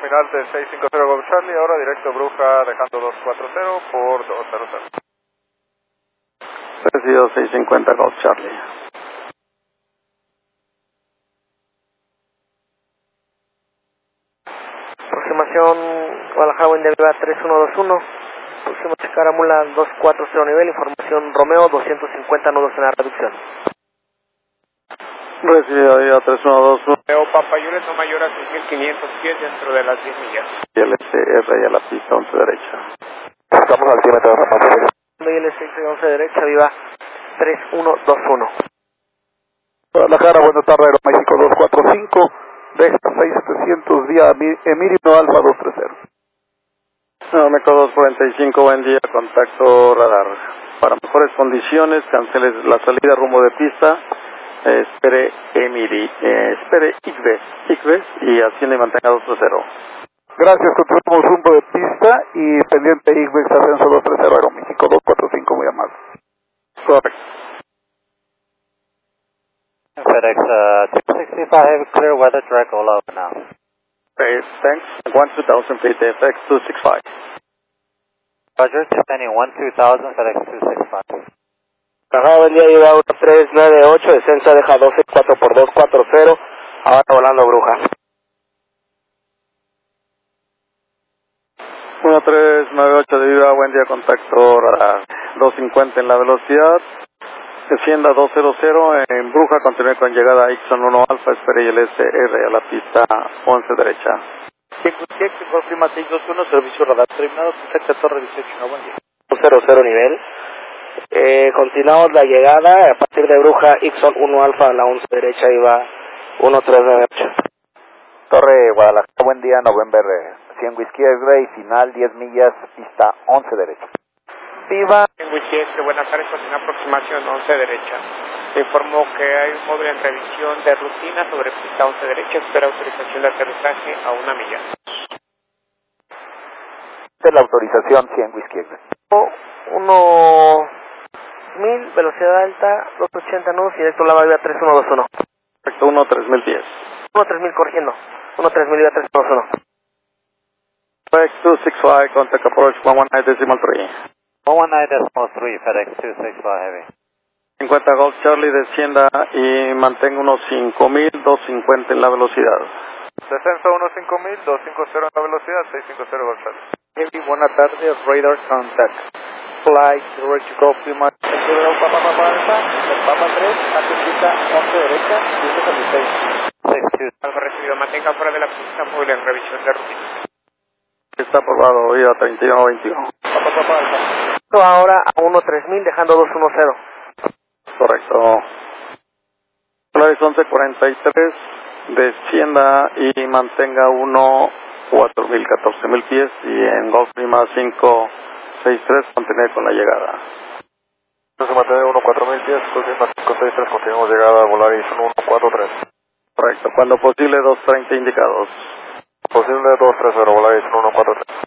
final de 650 Golf Charlie, ahora directo Bruja dejando 240 por 200. Recibido 650 Golf Charlie. Aproximación Guadalajara, buen día, 3121. Próximo Chicaramula 240 nivel, información Romeo 250 nudos en la reducción. Recibido ya 3121. Romeo Papa Juliet no mayor a 6500 pies dentro de las 10 millas. Y el SR y a la pista 11 derecha. Estamos al altímetro de Papa Juliet. IL6 11 derecha, viva 3121. Guadalajara, buenas tardes, Aeroméxico 245. Deja 6700 vía Emilio Alfa 230. México 245, buen día, contacto radar. Para mejores condiciones, cancele la salida rumbo de pista, espere espere ICBES y asciende y mantenga 230. Gracias, continuamos rumbo de pista y pendiente ICBES ascenso 230, Aeroméxico 245, muy amable. Correcto. FedEx 265, clear weather, direct all over now. Thanks, 12000 feet, FX 265. Roger, descending 12000, FedEx 265. Ajá, buen día, viva 1398, descenso deja 124 por 240, ahora volando Bruja. 1398 de viva, buen día, contacto radar. 250 en la velocidad. Descienda 200 en Bruja, continúe con llegada a Ixon 1 Alfa, espere y el SR a la pista 11 derecha. Confirma 621, servicio radar terminado, contacta Torre 18, no, buen día. 200 nivel. Continuamos la llegada a partir de Bruja, Ixon 1 Alfa a la 11 derecha, iba 1398. Torre Guadalajara, buen día, November 100 Whiskey X-Ray, final 10 millas, pista 11 derecha. Viva. En Whiskey, buenas tardes, con una aproximación 11 derecha. Se informó que hay un móvil en revisión de rutina sobre pista 11 derecha, espera autorización de aterrizaje a 1 milla. De la autorización 100 Whiskey X-Ray. 1000, velocidad alta, 280 nudos y directo Lava, viva 3121. Perfecto, 13000 pies. 13000 corrigiendo, 13000 viva 3121. FedEx 265, contact approach 119.3. 119.3, FedEx 265 Heavy. 50 Golf Charlie, descienda y mantenga unos 5250 en la velocidad. Descenso 15000, 250 en la velocidad, 650 Golf Charlie. Heavy, buenas tardes, radar contact. Flight, ready to go, prima. Papa 3, pista 11 derecha, 176. Alfa recibido, mantenga fuera de la pista, móvil en revisión de rutina. Está aprobado, hoy a 3121. Ahora a 13000, dejando 210. Correcto. Polaris 1143, descienda y mantenga 4000, 14000 pies y en Golf Prima 563 continúe con la llegada. Se mantiene 14000 pies, Golf Prima 563, continuamos llegada a Polaris 143. Correcto, cuando posible 230 indicados. Posible 230, Polaris 143.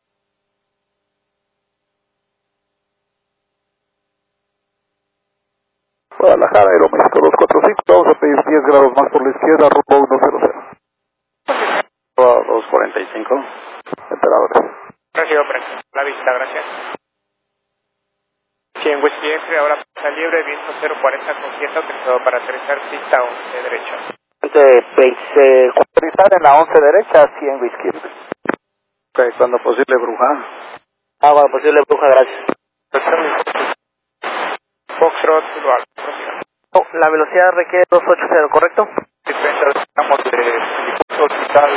Guadalajara, Aeroméxico 245, vamos a pedir 10 grados más por la izquierda, rumbo 100. 245, emperadores. Recibido, la vista, gracias. 100 Whiskey X, ahora pista libre, viento 040 con 100, autorizado para aterrizar pista 11 derecha. Aterrizar en la 11 derecha, 100 Whiskey. Ok, cuando posible, Bruja. Cuando posible Bruja, gracias. Foxtrot, Dual. La velocidad requiere 280, ¿correcto? Estamos de hospital,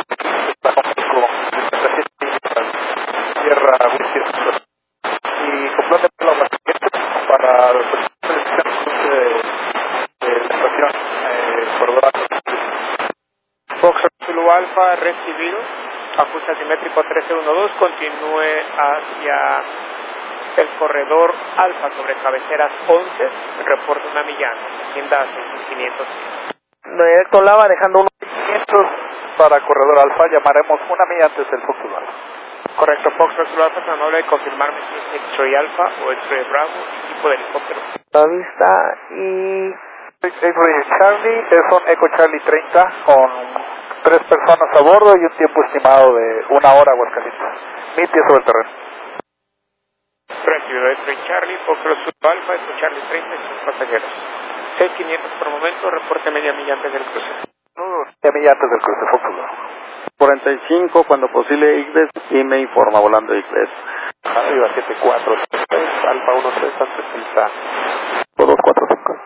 Sierra y completamente la operación para la estación corredor. Foxtrot Zulu Alfa recibido, ajuste asimétrico 1312, continúe hacia el corredor Alfa sobre cabeceras 11, reporte 1 milla, ascienda a 6500. Directo Lava, dejando 500 para corredor Alfa, llamaremos 1 milla antes del Fox Zulu Alfa. Correcto, Fox Zulu Alfa, es amable de confirmarme si es X-Ray Alfa o X-Ray Bravo, tipo de helicóptero. la vista y X-Ray Charlie, es un Echo Charlie 30 con 3 personas a bordo y un tiempo estimado de 1 hora Aguascalientes. 1000 pies sobre el terreno. Recibido X-Ray Charlie, Foxtrot Zulu Alpha, Echo Charlie 30 y sus pasajeros. 6500 por momento, reporte media milla antes del cruce. Media milla antes del cruce, Foxtrot. 45 cuando posible Igles y me informa volando Igles. Arriba 7433, Alfa 13 antes pista. 2245.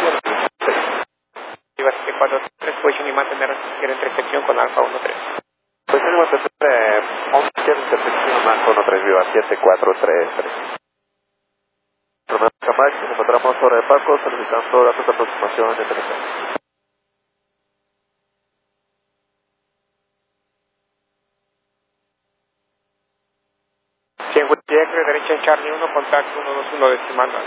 Arriba 7433, position y mantener a intersección con Alfa 13. Pues tenemos que hacer 11 intersección Alfa 13, viva 7433. Romeo Camacho, nos encontramos sobre el Paco, solicitando datos de aproximación de aterrizaje. X-Ray derecha Charlie 1, contacto 121 decimal 9.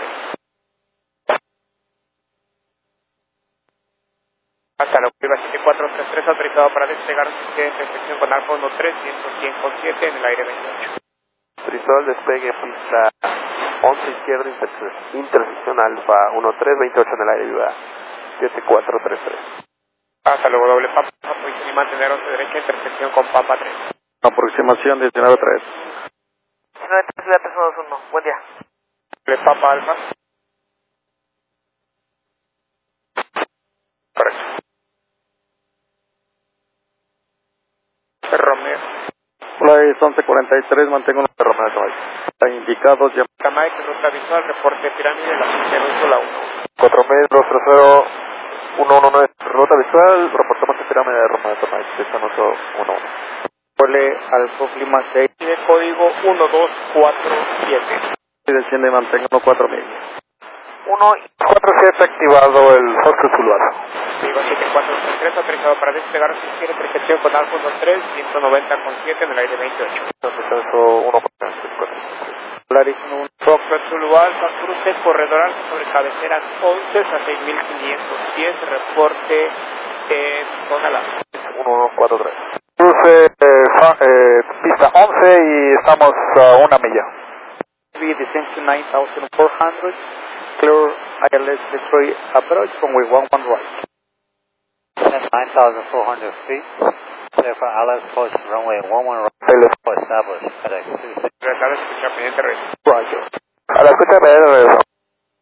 Hasta la curva 7433, autorizado para despegar de intersección con Alfa 13, 100 con 7 en el aire 28. Autorizado el despegue pista 11 izquierda, intersección Alfa 13, 28 en el aire, viva 7433. Hasta luego, doble Papa, posición y mantener 11 derecha, intersección con Papa 3. Aproximación 19-3. 321, buen día. Doble Papa Alfa. Correcto. Romeo. Hola, es 1143, mantengo un Romeo Camacho. Está indicado, ya. Camacho, ruta visual, reporte pirámide, la península 1. 4 metros, 30, 119, ruta visual, reportamos en pirámide de Romeo Camacho, estamos 11. Vuele al Lima 6. Y de código 1247. Y desciende y mantengo 4000. 147 activado el Foxtrot Zulu Alpha. Viva 7433, autorizado para despegar si quiere intersección con Alfa 13, 190 con 7 en el aire 28. Entonces, 1 Polaris 1, Foxtrot Zulu Alpha, cruce corredor alfa sobre cabecera 11 a 6500 pies, reporte zona la 143. Cruce pista 11 y estamos a 1 milla. Descension 9400, clear ILS destroy approach runway 11 right. 9,400 feet, clear for ILS approach runway 11 right, established, FedEx 26. Tratado de escuchar pendiente redes. Roger. A la escucha de regreso.